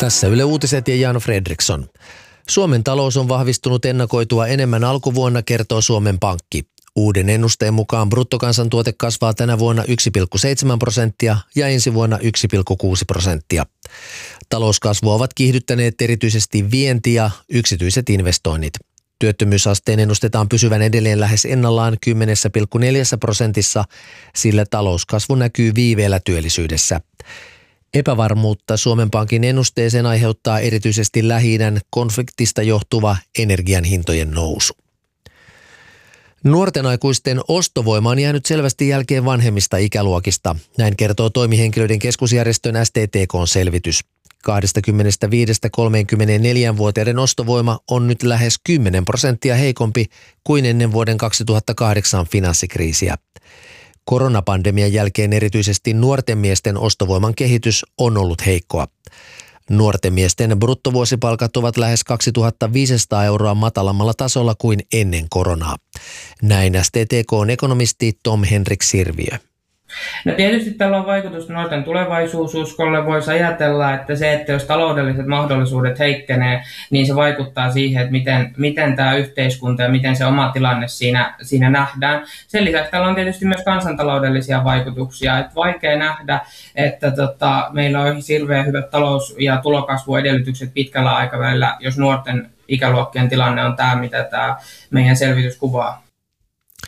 Tässä Yle Uutiset ja Jan Fredriksson. Suomen talous on vahvistunut ennakoitua enemmän alkuvuonna, kertoo Suomen Pankki. Uuden ennusteen mukaan bruttokansantuote kasvaa tänä vuonna 1,7% ja ensi vuonna 1,6%. Talouskasvua ovat kiihdyttäneet erityisesti vienti ja yksityiset investoinnit. Työttömyysasteen ennustetaan pysyvän edelleen lähes ennallaan 10,4%, sillä talouskasvu näkyy viiveellä työllisyydessä. Epävarmuutta Suomen Pankin ennusteeseen aiheuttaa erityisesti Lähi-idän konfliktista johtuva energian hintojen nousu. Nuorten aikuisten ostovoima on jäänyt selvästi jälkeen vanhemmista ikäluokista. Näin kertoo toimihenkilöiden keskusjärjestön STTK:n selvitys. 25–34-vuotiaiden ostovoima on nyt lähes 10% heikompi kuin ennen vuoden 2008 finanssikriisiä. Koronapandemian jälkeen erityisesti nuorten miesten ostovoiman kehitys on ollut heikkoa. Nuorten miesten bruttovuosipalkat ovat lähes 2500 euroa matalammalla tasolla kuin ennen koronaa. Näin STTK:n ekonomisti Tom Henrik Sirviö. No tietysti tällä on vaikutus nuorten tulevaisuususkolle. Voisi ajatella, että se, että jos taloudelliset mahdollisuudet heikkenee, niin se vaikuttaa siihen, että miten tämä yhteiskunta ja miten se oma tilanne siinä nähdään. Sen lisäksi tällä on tietysti myös kansantaloudellisia vaikutuksia. Että vaikea nähdä, että meillä on hirveän hyvät talous- ja tulokasvuedellytykset pitkällä aikavälillä, jos nuorten ikäluokkien tilanne on tämä, mitä tämä meidän selvitys kuvaa.